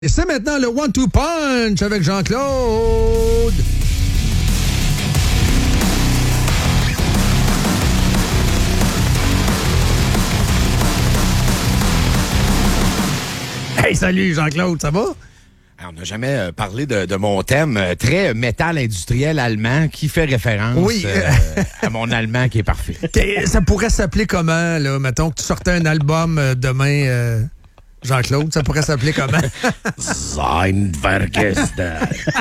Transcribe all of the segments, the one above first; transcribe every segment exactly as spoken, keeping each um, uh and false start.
Et c'est maintenant le One Two Punch avec Jean-Claude. Hey, salut Jean-Claude, ça va? On n'a jamais euh, parlé de, de mon thème euh, très métal industriel allemand qui fait référence oui. euh, à mon allemand qui est parfait. Ça pourrait s'appeler comment, là? Mettons que tu sortais un album euh, demain, euh, Jean-Claude, ça pourrait s'appeler comment? Seinvergester.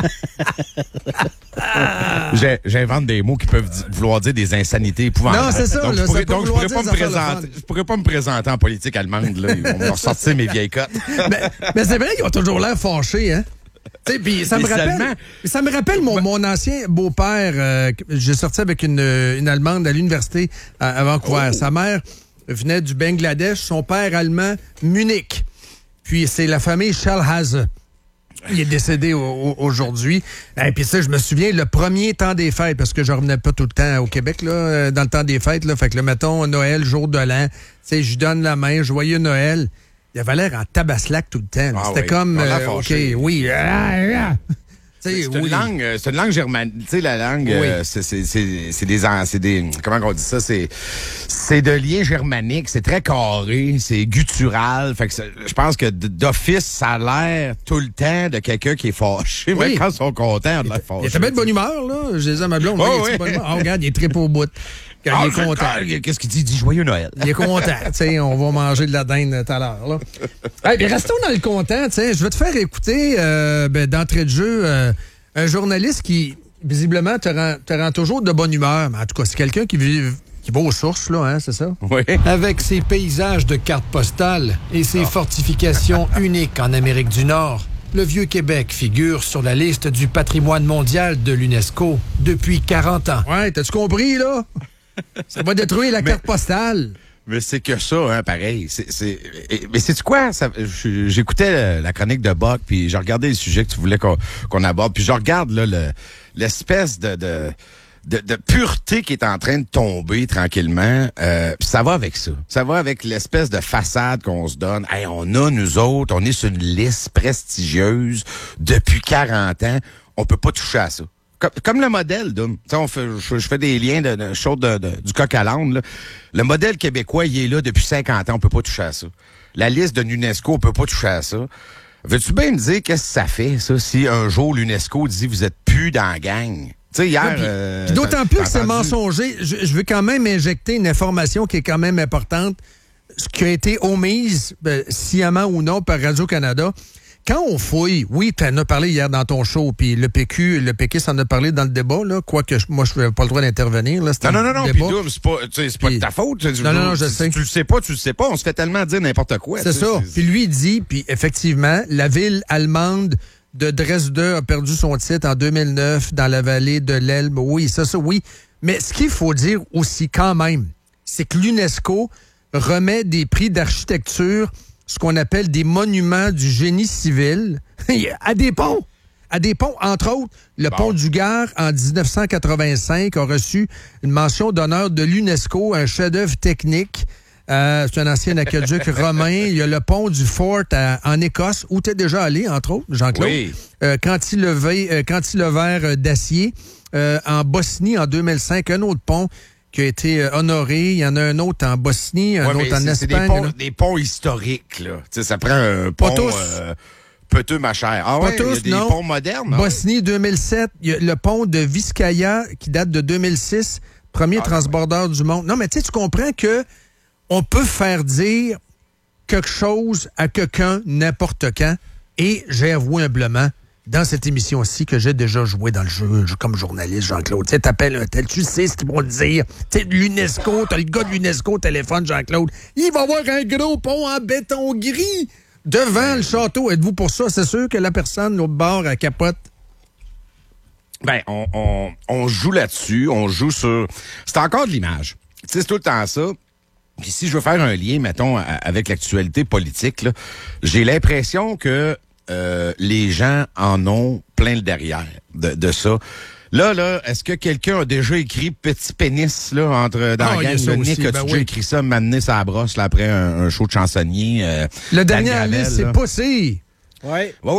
J'ai- J'invente des mots qui peuvent di- vouloir dire des insanités épouvantables. Non, c'est ça, Donc, là, je pourrais, ça peut donc je vouloir pourrais pas dire me des affaires de présenter. Je pourrais pas me présenter en politique allemande. Là. Ils vont me ressortir mes vieilles cotes. mais mais c'est vrai qu'ils ont toujours l'air fâchés, hein? Tu sais, puis ça me Mais rappelle, seulement- ça me rappelle mon, mon ancien beau-père. Euh, que j'ai sorti avec une, une Allemande à l'université à, à Vancouver. Oh. Sa mère venait du Bangladesh, son père allemand, Munich. Puis c'est la famille Schallhase. Il est décédé au- au- aujourd'hui. Et puis ça, je me souviens, le premier temps des fêtes, parce que je revenais pas tout le temps au Québec, là, euh, dans le temps des fêtes, là. Fait que, là, mettons, Noël, jour de l'an, tu sais, je lui donne la main, joyeux Noël. Il avait l'air en tabaslac tout le temps. là. Ah C'était oui, comme, on l'a euh, OK, fâché. oui. Ah, ah. Tu sais, C'est oui. une langue, euh, c'est une langue germanique. Tu sais, la langue, euh, c'est, c'est, c'est, c'est des, an- c'est des, comment on dit ça, c'est, c'est de liens germaniques, c'est très carré, c'est guttural. Fait que c'est- je pense que d- d'office, ça a l'air tout le temps de quelqu'un qui est fâché. Oui. Même quand ils sont contents, on a l'air fâché. Il était bien de bonne humeur, là. Je disais à ma blonde, Oh, oui, il est oui. de bonne humeur. Ah, regarde, il est très au bout. Quand Ah, il est je- content. ah, Qu'est-ce qu'il dit? Il dit joyeux Noël. Il est content. Tu sais, on va manger de la dinde tout à l'heure, là. Hey, bien, restons dans le content, tu sais. Je vais te faire écouter, euh, ben, d'entrée de jeu, euh, un journaliste qui, visiblement, te rend, te rend toujours de bonne humeur. Mais en tout cas, c'est quelqu'un qui vit, qui va aux sources, là, hein, c'est ça? Oui. Avec ses paysages de cartes postales et ses fortifications uniques en Amérique du Nord, le Vieux-Québec figure sur la liste du patrimoine mondial de l'UNESCO depuis quarante ans. Ouais, t'as-tu compris, là? Ça va détruire la carte postale. Mais c'est que ça, hein, pareil. C'est, c'est, et- mais c'est quoi? Ça, je- j'écoutais la chronique de Buck, puis je regardais les sujets que tu voulais qu'on, qu'on aborde, puis je regarde là, le, l'espèce de, de, de, de pureté qui est en train de tomber tranquillement. Euh, puis ça va avec ça. Ça va avec l'espèce de façade qu'on se donne. Hey, on a, nous autres, on est sur une liste prestigieuse depuis quarante ans. On peut pas toucher à ça. Comme, comme le modèle, Dom. Tu sais, on fait, je, je fais des liens de, de choses de, de- du coq à l'âne, là. Le modèle québécois, il est là depuis cinquante ans. On peut pas toucher à ça. La liste de l'UNESCO, on peut pas toucher à ça. Veux-tu bien me dire qu'est-ce que ça fait, ça, si un jour l'UNESCO dit vous êtes plus dans la gang? Tu sais, hier... Ouais, puis- euh, puis d'autant t'as- plus t'as que c'est entendu- mensonger. Je, je veux quand même injecter une information qui est quand même importante, ce qui a été omise, ben, sciemment ou non, par Radio-Canada. Quand on fouille, oui, tu en as parlé hier dans ton show, puis le P Q, le P Q s'en a parlé dans le débat, là, quoique je- moi, je n'avais pas le droit d'intervenir. Là, c'était Non, non, non, un non, puis débat. Dom, c'est pas, tu sais, c'est pas Puis- de ta faute. Tu- Non, non, non, je si sais. Tu le sais pas, tu le sais pas. On se fait tellement dire n'importe quoi. C'est tu sais, ça. Puis lui, il dit, puis effectivement, la ville allemande de Dresde a perdu son titre en deux mille neuf dans la vallée de l'Elbe. Oui, ça, ça, oui. Mais ce qu'il faut dire aussi, quand même, c'est que l'UNESCO remet des prix d'architecture, ce qu'on appelle des monuments du génie civil, à des ponts. À des ponts, entre autres, le Bon. pont du Gard, en dix-neuf cent quatre-vingt-cinq, a reçu une mention d'honneur de l'UNESCO, un chef-d'œuvre technique. Euh, c'est un ancien aqueduc romain. Il y a le pont du Fort à- en Écosse, où tu es déjà allé, entre autres, Jean-Claude. Oui. Euh, cantilever, euh, cantilever euh, d'acier. Euh, en Bosnie, en deux mille cinq, un autre pont qui a été euh, honoré. Il y en a un autre en Bosnie, un Ouais, mais autre en c'est- c'est des Espagne. ponts, un autre- des ponts historiques, là. Tu sais, ça prend un pont... Pas tous. euh, Peteux, ma chère. Ah Pas ouais, il y tous, a des non. ponts modernes. hein? Bosnie deux mille sept, il y a le pont de Vizcaya qui date de deux mille six, premier Ah, transbordeur du monde. Non, mais tu sais, tu comprends que on peut faire dire quelque chose à quelqu'un n'importe quand. Et j'ai avoué humblement, dans cette émission-ci, que j'ai déjà joué dans le jeu je- comme journaliste, Jean-Claude. Tu sais, t'appelles un tel, tu sais ce qu'ils vont te dire. Tu sais, l'UNESCO, t'as le gars de l'UNESCO au téléphone, Jean-Claude. Il va avoir un gros pont en béton gris devant le château. Êtes-vous pour ça? C'est sûr que la personne, l'autre bord, elle capote. Ben, on, on, on joue là-dessus, on joue sur... C'est encore de l'image. Tu sais, c'est tout le temps ça. Puis si je veux faire un lien, mettons, à- avec l'actualité politique, là, j'ai l'impression que euh, les gens en ont plein le derrière de, de ça. Là, là, est-ce que quelqu'un a déjà écrit petit pénis là entre dans Ah, la il y a gang? ça Là, Nick, aussi, as-tu ben déjà oui. écrit ça, m'amener sa brosse là, après un, un show de chansonnier? euh, Le dernier Dan à la Gravel, liste, c'est là? Pussy. Ouais. Ouais,